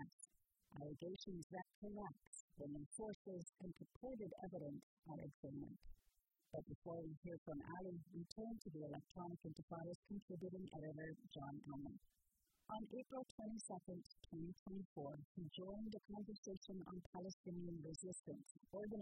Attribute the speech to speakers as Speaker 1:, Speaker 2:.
Speaker 1: Hamas. Allegations that collapse when enforcers and purported evidence are examined. But before we hear from Ali, we turn to the Electronic Intifada's contributing editor, John Ellman. On April 22, 2024, he joined a conversation on Palestinian resistance organized